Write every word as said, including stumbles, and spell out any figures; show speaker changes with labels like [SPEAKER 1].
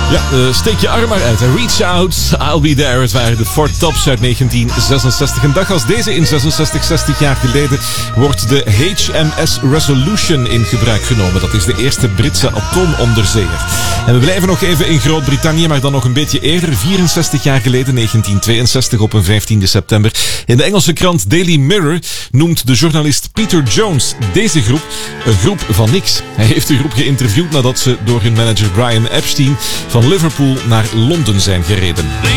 [SPEAKER 1] Ja, uh, steek je arm maar uit. Reach out, I'll be there. Het waren de Four Tops uit negentien zesenzestig. Een dag als deze in zesenzestig, zestig jaar geleden, wordt de H M S Resolution in gebruik genomen. Dat is de eerste Britse atoomonderzeeër. En we blijven nog even in Groot-Brittannië, maar dan nog een beetje eerder. vierenzestig jaar geleden, negentien tweeënzestig, op een vijftiende september. In de Engelse krant Daily Mirror noemt de journalist Peter Jones deze groep een groep van niks. Hij heeft de groep geïnterviewd nadat ze door hun manager Brian Epstein van Liverpool naar Londen zijn gereden.